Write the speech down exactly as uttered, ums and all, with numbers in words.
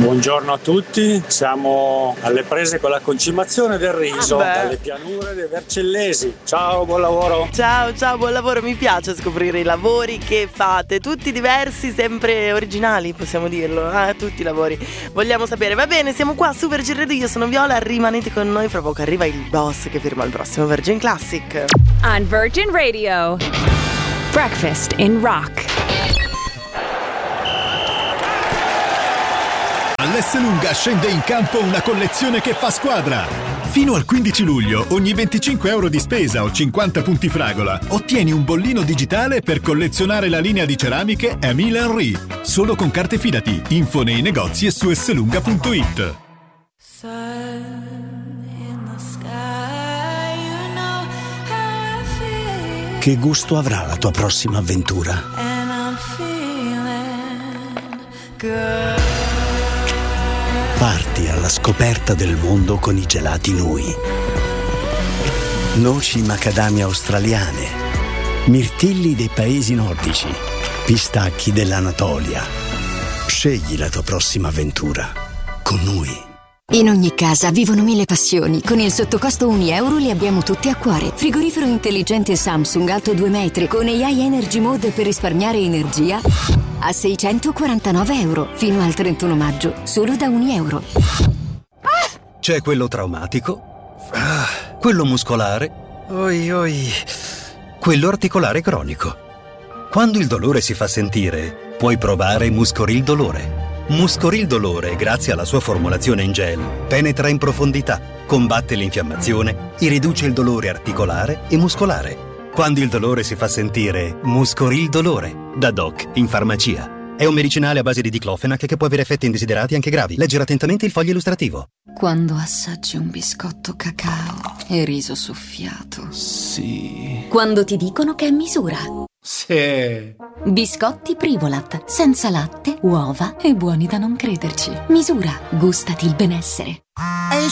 Buongiorno a tutti, siamo alle prese con la concimazione del riso Beh. dalle pianure dei Vercellesi. Ciao, buon lavoro. Ciao, ciao, buon lavoro, mi piace scoprire i lavori che fate, tutti diversi, sempre originali, possiamo dirlo, eh? Tutti i lavori, vogliamo sapere. Va bene, siamo qua, Super G Radio, io sono Viola, rimanete con noi, fra poco arriva il boss che firma il prossimo Virgin Classic. On Virgin Radio, Breakfast in Rock. All'Esselunga scende in campo una collezione che fa squadra. Fino al quindici luglio, ogni venticinque euro di spesa o cinquanta punti fragola, ottieni un bollino digitale per collezionare la linea di ceramiche Emile Henry. Solo con carte Fidati. Info nei negozi e su esselunga punto it. Che gusto avrà la tua prossima avventura? Parti alla scoperta del mondo con i gelati Nui. Noci macadamia australiane, mirtilli dei paesi nordici, pistacchi dell'Anatolia. Scegli la tua prossima avventura con Nui. In ogni casa vivono mille passioni. Con il sottocosto un euro li abbiamo tutti a cuore. Frigorifero intelligente Samsung alto due metri con A I Energy Mode per risparmiare energia a seicentoquarantanove euro fino al trentuno maggio, solo da un euro. C'è quello traumatico, ah, quello muscolare, oi oi, quello articolare cronico. Quando il dolore si fa sentire, puoi provare Muscoril Dolore. Muscoril Dolore, grazie alla sua formulazione in gel, penetra in profondità, combatte l'infiammazione e riduce il dolore articolare e muscolare. Quando il dolore si fa sentire, Muscoril Dolore, da Doc in farmacia. È un medicinale a base di diclofenac che può avere effetti indesiderati anche gravi. Leggere attentamente il foglio illustrativo. Quando assaggi un biscotto cacao e riso soffiato. Sì. Quando ti dicono che è misura. Sì. Biscotti Privolat, senza latte, uova e buoni da non crederci. Misura, gustati il benessere.